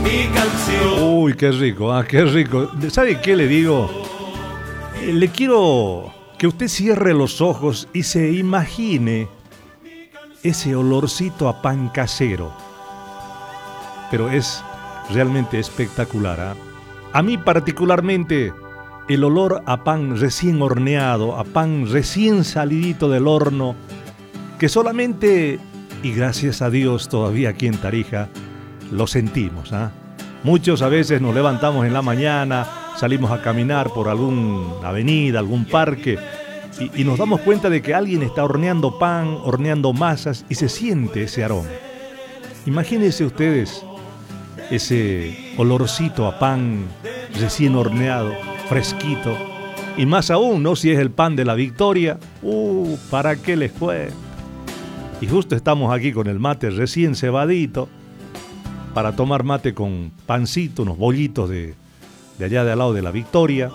mi canción. Uy, qué rico, qué rico. ¿Sabe qué le digo? Le quiero que usted cierre los ojos y se imagine ese olorcito a pan casero. Pero es realmente espectacular, ¿eh? A mí particularmente el olor a pan recién horneado, a pan recién salidito del horno, que solamente, y gracias a Dios todavía aquí en Tarija, lo sentimos, ¿eh? Muchos a veces nos levantamos en la mañana, salimos a caminar por alguna avenida, algún parque, y nos damos cuenta de que alguien está horneando pan, horneando masas, y se siente ese aroma. Imagínense ustedes ese olorcito a pan recién horneado, fresquito, y más aún, ¿no? Si es el pan de la Victoria, ¿para qué les cuento? Y justo estamos aquí con el mate recién cebadito, para tomar mate con pancito, unos bollitos de allá de al lado de la Victoria.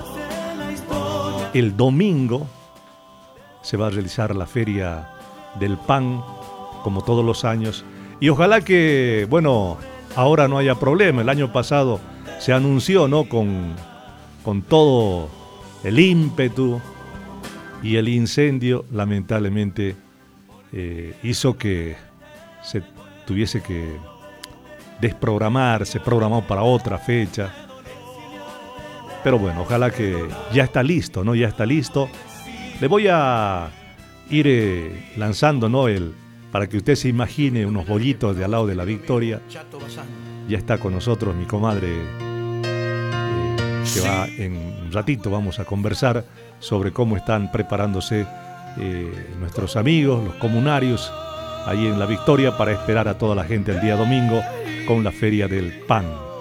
El domingo se va a realizar la feria del pan, como todos los años, y ojalá que, bueno, ahora no haya problema. El año pasado se anunció, ¿no?, con todo el ímpetu, y el incendio lamentablemente hizo que se tuviese que desprogramar, se programó para otra fecha. Pero bueno, ojalá que ya está listo, ¿no? Ya está listo. Le voy a ir lanzando, ¿no?, para que usted se imagine unos bollitos de al lado de la Victoria. Ya está con nosotros mi comadre, que va en un ratito, vamos a conversar sobre cómo están preparándose nuestros amigos, los comunarios, ahí en la Victoria, para esperar a toda la gente el día domingo con la Feria del Pan.